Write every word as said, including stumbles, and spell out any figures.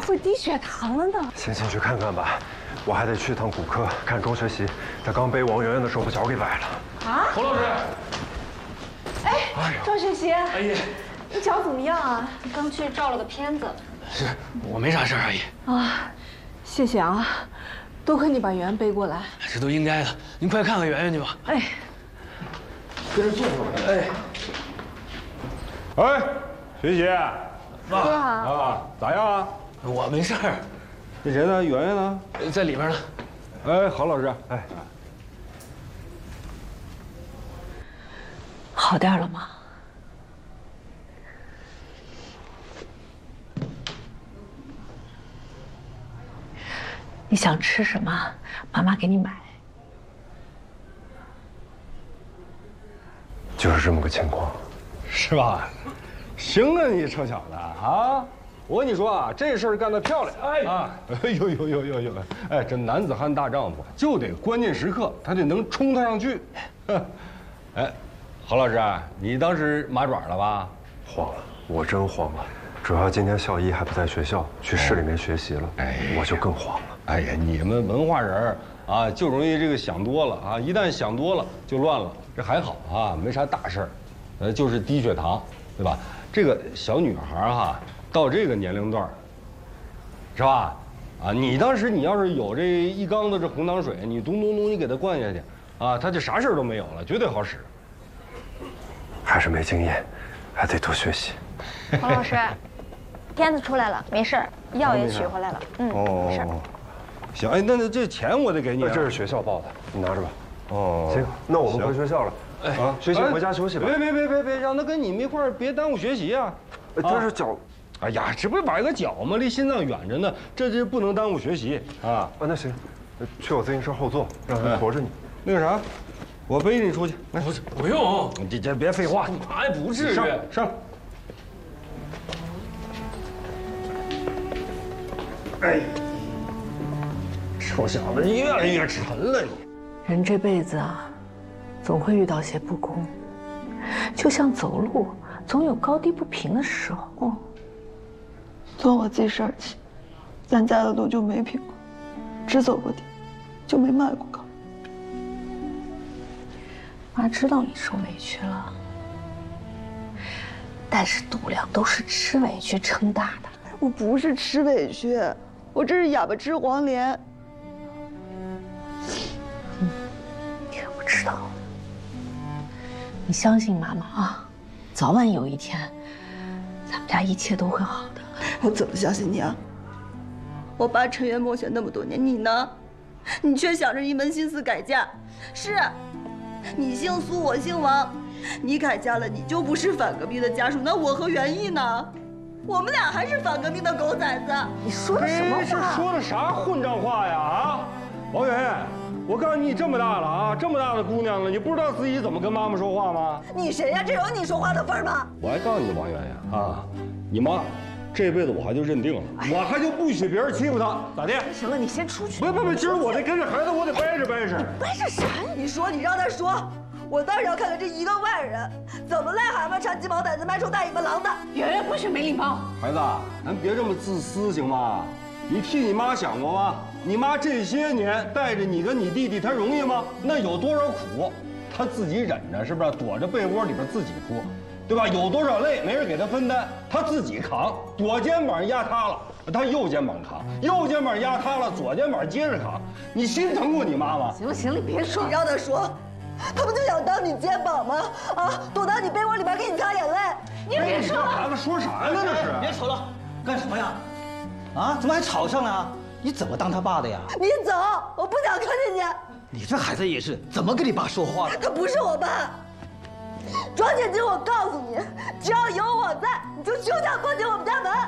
会低血糖了呢。 先进去看看吧，我还得去趟骨科看钟学习，他刚背王媛媛的时候把脚给崴了。 啊？ 侯老师， 哎，钟学习， 阿姨， 你脚怎么样啊？ 刚去照了个片子。 是我没啥事儿，阿姨。 啊，谢谢啊，多亏你把圆圆背过来。 这都应该的。您快看看圆圆去吧。 哎， 跟着坐会儿。 哎，哎，学习。 哥好。 啊，咋样啊？ 我没事儿。 那谁呢？圆圆呢？ 在里边呢。 哎，郝老师，哎， 好点了吗？你想吃什么？妈妈给你买。 就是这么个情况， 是吧？行啊，你臭小子啊！我跟你说啊，这事儿干得漂亮！哎啊，哎呦呦呦呦呦！哎，这男子汉大丈夫就得关键时刻他得能冲他上去。哎，郝老师，你当时麻爪了吧？ 慌了，我真慌了。主要今天校医还不在学校，去市里面学习了，哎，我就更慌了。 哎呀，你们文化人啊，就容易这个想多了啊！一旦想多了就乱了。这还好啊，没啥大事儿，呃，就是低血糖，对吧？这个小女孩哈，到这个年龄段，是吧？啊，你当时你要是有这一缸子这红糖水，你咚咚咚你给她灌下去，啊，她就啥事儿都没有了，绝对好使。 还是没经验，还得多学习。 黄老师，片子出来了，没事儿，药也取回来了，嗯，没事儿。 行，哎，那那这钱我得给你啊。 这是学校报的，你拿着吧。 哦， 行，那我们回学校了。哎，啊，学习回家休息吧。 别别别别别，让他跟你们一块儿，别耽误学习啊。 这是脚。 哎呀，这不是崴个脚吗？离心脏远着呢，这这不能耽误学习啊。 啊，那行，去我自行车后座，让他驮着你。 那个啥，我背你出去。来， 不是，不用。 你这这别废话， 哎，不至于。 上上。哎，臭小子，你越来越沉了你。 人这辈子啊，总会遇到些不公，就像走路，总有高低不平的时候。 从我记事儿起，咱家的路就没平过，只走过底，就没迈过高。 妈知道你受委屈了，但是度量都是吃委屈撑大的。 我不是吃委屈，我这是哑巴吃黄连。 嗯，我知道。你相信妈妈啊，早晚有一天，咱们家一切都会好的。 我怎么相信你啊？我爸沉冤默雪那么多年，你呢？你却想着一门心思改嫁。是，你姓苏，我姓王，你改嫁了，你就不是反革命的家属。那我和袁毅呢？我们俩还是反革命的狗崽子。 你说的什么话？ 说的啥混账话呀？啊，王媛媛，我告诉你，你这么大了啊，这么大的姑娘了，你不知道自己怎么跟妈妈说话吗？ 你谁呀？这有你说话的份儿吗？ 我还告诉你，王媛媛啊，你妈这辈子我还就认定了，我还就不许别人欺负她，咋的？ 行了，你先出去。 不不不，今儿我得跟着孩子，我得掰扯掰扯。 你掰扯啥呀？ 你说，你让他说。我倒是要看看这一个外人，怎么癞蛤蟆缠鸡毛掸子，迈出大尾巴狼的。 圆圆不许没礼貌。 孩子，咱别这么自私行吗？你替你妈想过吗？你妈这些年带着你跟你弟弟，她容易吗？那有多少苦，她自己忍着，是不是？躲着被窝里边自己哭，对吧？有多少累没人给她分担，她自己扛。左肩膀压塌了，她右肩膀扛；右肩膀压塌了，左肩膀接着扛。你心疼过你妈吗？ 行了行了，你别说， 你让他说。他不就想当你肩膀吗？啊，躲到你被窝里边给你擦眼泪。 你别说了， 孩子说啥呢？这是别吵了，干什么呀？啊，怎么还吵上了啊？你怎么当他爸的呀？ 你走，我不想看见你。你这孩子也是，怎么跟你爸说话的？ 他不是我爸。庄姐姐，我告诉你，只要有我在，你就休想破进我们家门。